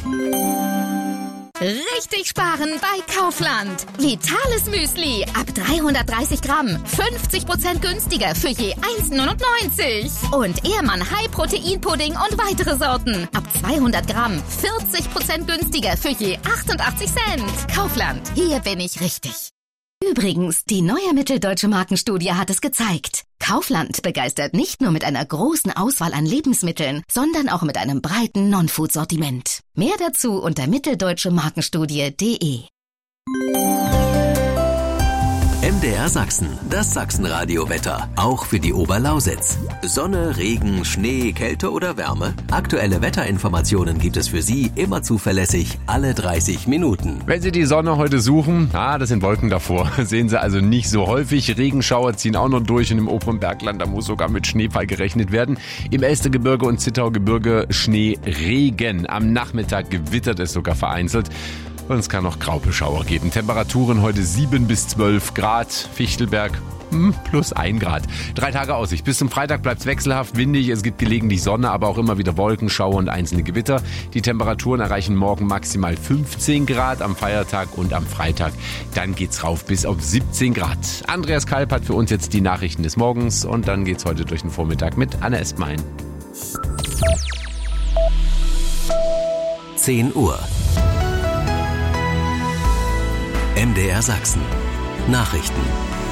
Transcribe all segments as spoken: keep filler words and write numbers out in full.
Richtig sparen bei Kaufland. Vitales Müsli ab dreihundertdreißig Gramm. fünfzig Prozent günstiger für je eins neunundneunzig. Und Ehrmann High Protein Pudding und weitere Sorten ab zweihundert Gramm. vierzig Prozent günstiger für je achtundachtzig Cent. Kaufland, hier bin ich richtig. Übrigens, die neue Mitteldeutsche Markenstudie hat es gezeigt. Kaufland begeistert nicht nur mit einer großen Auswahl an Lebensmitteln, sondern auch mit einem breiten Non-Food-Sortiment. Mehr dazu unter mitteldeutsche markenstudie punkt de. M D R Sachsen, das Sachsenradio-Wetter, auch für die Oberlausitz. Sonne, Regen, Schnee, Kälte oder Wärme? Aktuelle Wetterinformationen gibt es für Sie immer zuverlässig, alle dreißig Minuten. Wenn Sie die Sonne heute suchen, ah, das sind Wolken davor. Sehen Sie also nicht so häufig. Regenschauer ziehen auch noch durch und im oberen Bergland, da muss sogar mit Schneefall gerechnet werden. Im Elstergebirge und Zittaugebirge Schneeregen. Am Nachmittag gewittert es sogar vereinzelt. Und es kann noch Graupelschauer geben. Temperaturen heute sieben bis zwölf Grad. Fichtelberg hm, plus ein Grad. Drei Tage Aussicht. Bis zum Freitag bleibt es wechselhaft, windig. Es gibt gelegentlich Sonne, aber auch immer wieder Wolkenschauer und einzelne Gewitter. Die Temperaturen erreichen morgen maximal fünfzehn Grad am Feiertag und am Freitag. Dann geht's rauf bis auf siebzehn Grad. Andreas Kalb hat für uns jetzt die Nachrichten des Morgens und dann geht's heute durch den Vormittag mit Anne Espmein. zehn Uhr. M D R Sachsen. Nachrichten.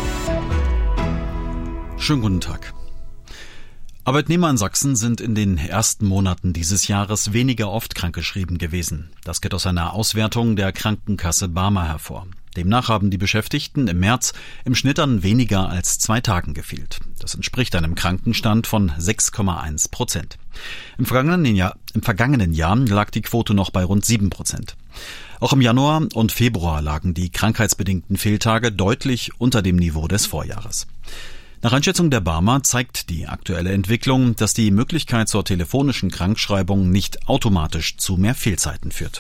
Schönen guten Tag. Arbeitnehmer in Sachsen sind in den ersten Monaten dieses Jahres weniger oft krankgeschrieben gewesen. Das geht aus einer Auswertung der Krankenkasse Barmer hervor. Demnach haben die Beschäftigten im März im Schnitt an weniger als zwei Tagen gefehlt. Das entspricht einem Krankenstand von sechs Komma eins Prozent. Im vergangenen Jahr, im vergangenen Jahr lag die Quote noch bei rund sieben Prozent. Auch im Januar und Februar lagen die krankheitsbedingten Fehltage deutlich unter dem Niveau des Vorjahres. Nach Einschätzung der Barmer zeigt die aktuelle Entwicklung, dass die Möglichkeit zur telefonischen Krankschreibung nicht automatisch zu mehr Fehlzeiten führt.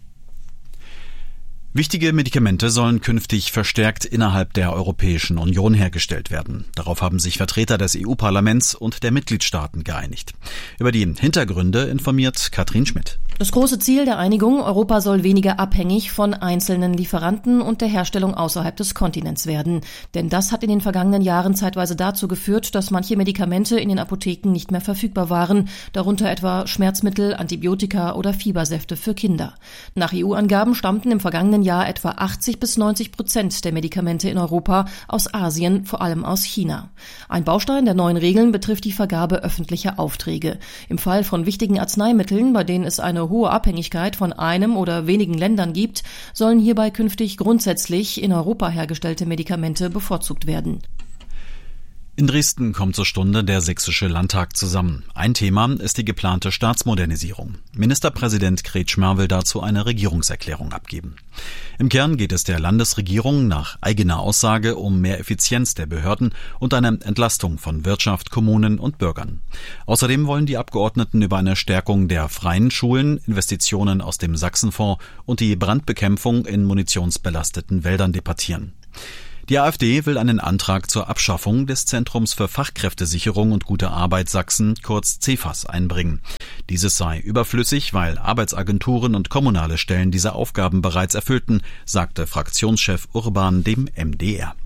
Wichtige Medikamente sollen künftig verstärkt innerhalb der Europäischen Union hergestellt werden. Darauf haben sich Vertreter des E U-Parlaments und der Mitgliedstaaten geeinigt. Über die Hintergründe informiert Katrin Schmidt. Das große Ziel der Einigung, Europa soll weniger abhängig von einzelnen Lieferanten und der Herstellung außerhalb des Kontinents werden. Denn das hat in den vergangenen Jahren zeitweise dazu geführt, dass manche Medikamente in den Apotheken nicht mehr verfügbar waren, darunter etwa Schmerzmittel, Antibiotika oder Fiebersäfte für Kinder. Nach E U-Angaben stammten im vergangenen Jahr etwa achtzig bis neunzig Prozent der Medikamente in Europa aus Asien, vor allem aus China. Ein Baustein der neuen Regeln betrifft die Vergabe öffentlicher Aufträge. Im Fall von wichtigen Arzneimitteln, bei denen es eine hohe Abhängigkeit von einem oder wenigen Ländern gibt, sollen hierbei künftig grundsätzlich in Europa hergestellte Medikamente bevorzugt werden. In Dresden kommt zur Stunde der Sächsische Landtag zusammen. Ein Thema ist die geplante Staatsmodernisierung. Ministerpräsident Kretschmer will dazu eine Regierungserklärung abgeben. Im Kern geht es der Landesregierung nach eigener Aussage um mehr Effizienz der Behörden und eine Entlastung von Wirtschaft, Kommunen und Bürgern. Außerdem wollen die Abgeordneten über eine Stärkung der freien Schulen, Investitionen aus dem Sachsenfonds und die Brandbekämpfung in munitionsbelasteten Wäldern debattieren. Die AfD will einen Antrag zur Abschaffung des Zentrums für Fachkräftesicherung und gute Arbeit Sachsen, kurz C E F A S, einbringen. Dieses sei überflüssig, weil Arbeitsagenturen und kommunale Stellen diese Aufgaben bereits erfüllten, sagte Fraktionschef Urban dem M D R.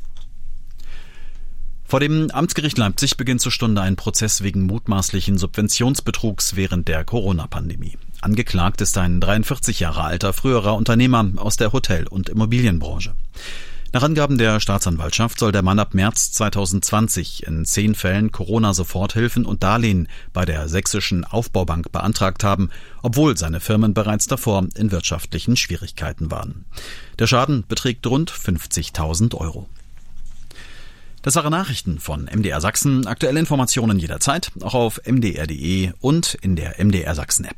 Vor dem Amtsgericht Leipzig beginnt zur Stunde ein Prozess wegen mutmaßlichen Subventionsbetrugs während der Corona-Pandemie. Angeklagt ist ein dreiundvierzig Jahre alter früherer Unternehmer aus der Hotel- und Immobilienbranche. Nach Angaben der Staatsanwaltschaft soll der Mann ab März zweitausendzwanzig in zehn Fällen Corona-Soforthilfen und Darlehen bei der Sächsischen Aufbaubank beantragt haben, obwohl seine Firmen bereits davor in wirtschaftlichen Schwierigkeiten waren. Der Schaden beträgt rund fünfzigtausend Euro. Das waren Nachrichten von M D R Sachsen. Aktuelle Informationen jederzeit, auch auf m d r punkt d e und in der M D R Sachsen-App.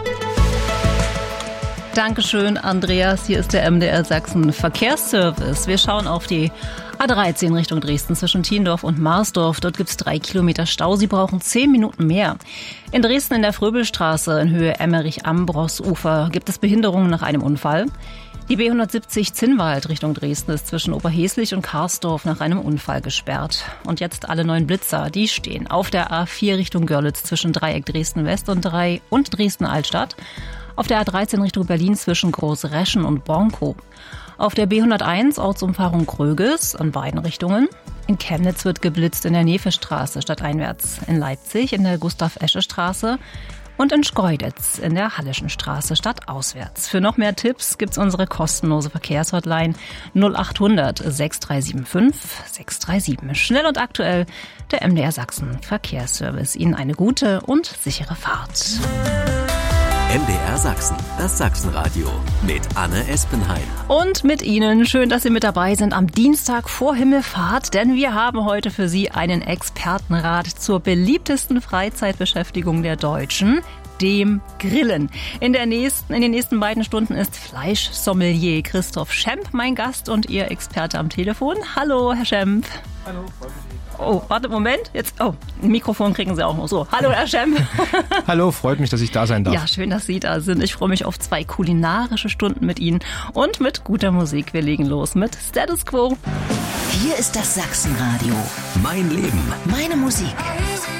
Dankeschön, Andreas. Hier ist der M D R Sachsen Verkehrsservice. Wir schauen auf die A dreizehn Richtung Dresden zwischen Thiendorf und Marsdorf. Dort gibt es drei Kilometer Stau. Sie brauchen zehn Minuten mehr. In Dresden in der Fröbelstraße in Höhe Emmerich-Ambros-Ufer gibt es Behinderungen nach einem Unfall. Die B hundertsiebzig Zinnwald Richtung Dresden ist zwischen Oberheslich und Karsdorf nach einem Unfall gesperrt. Und jetzt alle neuen Blitzer, die stehen auf der A vier Richtung Görlitz zwischen Dreieck Dresden-West und drei und Dresden-Altstadt. Auf der A dreizehn Richtung Berlin zwischen Großreschen und Bornkow. Auf der B hunderteins Ortsumfahrung Kröges in beiden Richtungen. In Chemnitz wird geblitzt in der Nevestraße stadteinwärts. In Leipzig in der Gustav-Esche-Straße. Und in Schkeuditz in der Hallischen Straße stadtauswärts. Für noch mehr Tipps gibt's unsere kostenlose Verkehrshotline null acht hundert sechs drei sieben fünf sechs drei sieben. Schnell und aktuell der M D R Sachsen Verkehrsservice. Ihnen eine gute und sichere Fahrt. M D R Sachsen, das Sachsenradio mit Anne Espenheim. Und mit Ihnen, schön, dass Sie mit dabei sind am Dienstag vor Himmelfahrt, denn wir haben heute für Sie einen Expertenrat zur beliebtesten Freizeitbeschäftigung der Deutschen, dem Grillen. In der nächsten, in den nächsten beiden Stunden ist Fleischsommelier Christoph Schemp mein Gast und Ihr Experte am Telefon. Hallo, Herr Schemp. Hallo, freut mich. Oh, warte, Moment. Jetzt, oh, ein Mikrofon kriegen Sie auch noch. So, hallo, Herr Schemp. Hallo, freut mich, dass ich da sein darf. Ja, schön, dass Sie da sind. Ich freue mich auf zwei kulinarische Stunden mit Ihnen und mit guter Musik. Wir legen los mit Status Quo. Hier ist das Sachsenradio. Mein Leben. Meine Musik.